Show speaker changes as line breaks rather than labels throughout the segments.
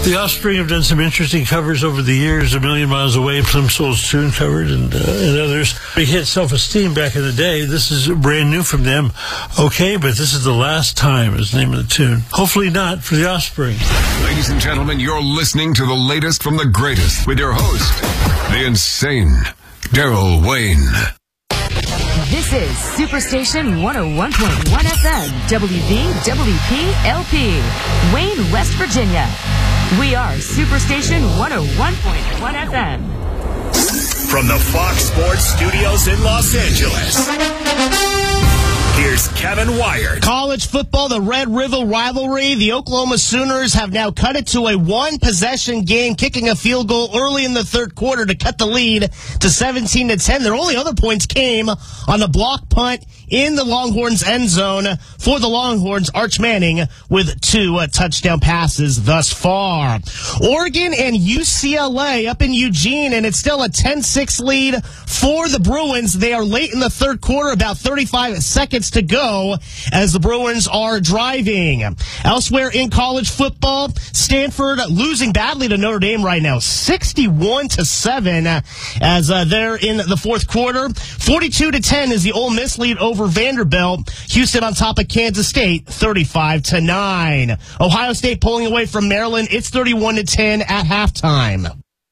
The Offspring have done some interesting covers over the years. A Million Miles Away, Plim Soul's tune covered, and others. They hit Self-Esteem back in the day. This is brand new from them. Okay, but this is the last time is the name of the tune. Hopefully not for the Offspring.
Ladies and gentlemen, you're listening to the latest from the greatest with your host, the insane Daryl Wayne.
This is Superstation 101.1 FM, WVWP-LP, Wayne, West Virginia. We are Superstation 101.1 FM.
From the Fox Sports Studios in Los Angeles, here's Kevin Wyatt.
College football, the Red River rivalry. The Oklahoma Sooners have now cut it to a one-possession game, kicking a field goal early in the third quarter to cut the lead to 17-10. Their only other points came on the block punt in the Longhorns' end zone for the Longhorns. Arch Manning with 2 touchdown passes thus far. Oregon and UCLA up in Eugene, and it's still a 10-6 lead for the Bruins. They are late in the third quarter, about 35 seconds to go as the Bruins are driving. Elsewhere in college football, Stanford losing badly to Notre Dame right now, 61-7 as they're in the fourth quarter. 42-10 is the Ole Miss lead over Vanderbilt. Houston on top of Kansas State, 35-9. Ohio State pulling away from Maryland. It's 31-10 at halftime.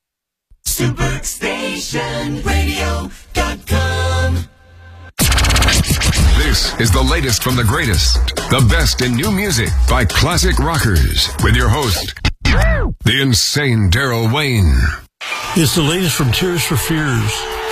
SuperstationRadio.com.
This is the latest from the greatest, the best in new music by classic rockers with your host, the insane Daryl Wayne.
It's the latest from Tears for Fears.